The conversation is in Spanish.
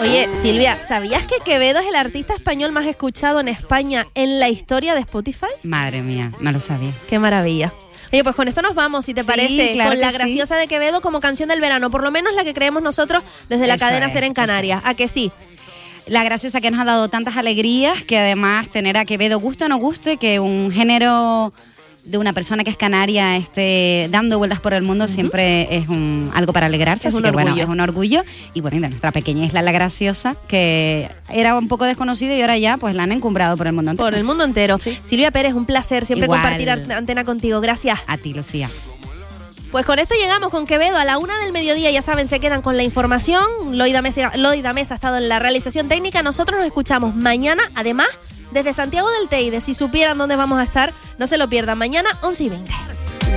Oye, Silvia, ¿sabías que Quevedo es el artista español más escuchado en España en la historia de Spotify? Madre mía, no lo sabía. Qué maravilla. Oye, pues con esto nos vamos, si te parece, claro, con La que Graciosa de Quevedo como canción del verano, por lo menos la que creemos nosotros desde la Eso cadena es, Ser en Canarias. ¿A que sí? La Graciosa, que nos ha dado tantas alegrías, que además tener a Quevedo, guste o no guste, que un género de una persona que es canaria esté dando vueltas por el mundo, siempre es algo para alegrarse. Es así un que orgullo. bueno, es un orgullo. Y bueno, y de nuestra pequeña isla La Graciosa, que era un poco desconocida y ahora ya pues la han encumbrado por el mundo entero. Por el mundo entero. Sí. Silvia Pérez, un placer siempre Igual. compartir antena contigo. Gracias. A ti, Lucía. Pues con esto llegamos con Quevedo a la 1 del mediodía. Ya saben, se quedan con la información. Loida Mesa ha estado en la realización técnica. Nosotros nos escuchamos mañana, además, desde Santiago del Teide. Si supieran dónde vamos a estar, no se lo pierdan. Mañana, 11:20.